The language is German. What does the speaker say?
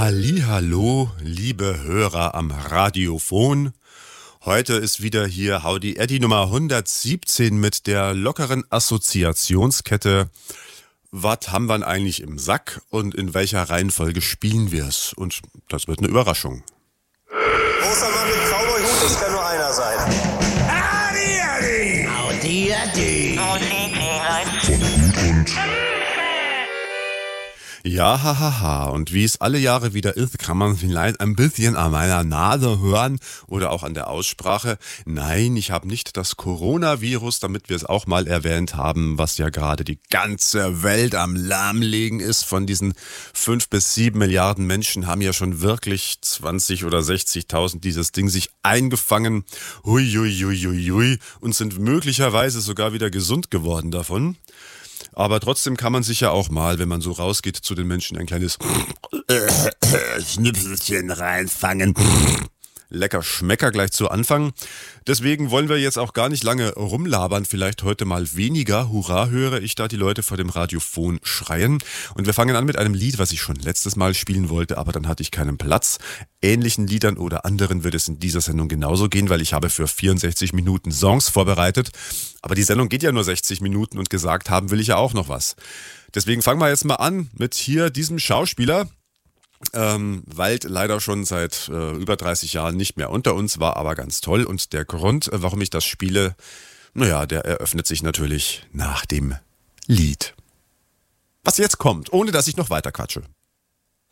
Hallihallo, liebe Hörer am Radiophon. Heute ist wieder hier Howdy Eddy Nummer 117 mit der lockeren Assoziationskette. Was haben wir denn eigentlich im Sack und in welcher Reihenfolge spielen wir es? Und das wird eine Überraschung. Großer Mann mit Cowboy-Hut, das kann nur einer sein. Howdy, Eddy. Ja, hahaha. Und wie es alle Jahre wieder ist, kann man vielleicht ein bisschen an meiner Nase hören oder auch an der Aussprache. Nein, ich habe nicht das Coronavirus, damit wir es auch mal erwähnt haben, was ja gerade die ganze Welt am Lahmlegen ist. Von diesen 5 bis 7 Milliarden Menschen haben ja schon wirklich 20 oder 60.000 dieses Ding sich eingefangen. Hui, hui, hui, hui, hui, und sind möglicherweise sogar wieder gesund geworden davon. Aber trotzdem kann man sich ja auch mal, wenn man so rausgeht zu den Menschen, ein kleines Schnipselchen reinfangen. Lecker Schmecker gleich zu Anfang. Deswegen wollen wir jetzt auch gar nicht lange rumlabern, vielleicht heute mal weniger. Hurra, höre ich da die Leute vor dem Radiophon schreien. Und wir fangen an mit einem Lied, was ich schon letztes Mal spielen wollte, aber dann hatte ich keinen Platz. Ähnlichen Liedern oder anderen wird es in dieser Sendung genauso gehen, weil ich habe für 64 Minuten Songs vorbereitet. Aber die Sendung geht ja nur 60 Minuten und gesagt haben will ich ja auch noch was. Deswegen fangen wir jetzt mal an mit hier diesem Schauspieler. Wald leider schon seit über 30 Jahren nicht mehr unter uns, war aber ganz toll. Und der Grund, warum ich das spiele, naja, der eröffnet sich natürlich nach dem Lied. Was jetzt kommt, ohne dass ich noch weiter quatsche.